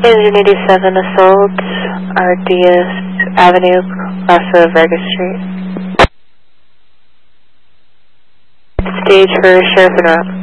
Engine 87 assault, RDS Avenue, west of Vegas Street. Stage for Sheriff and Route.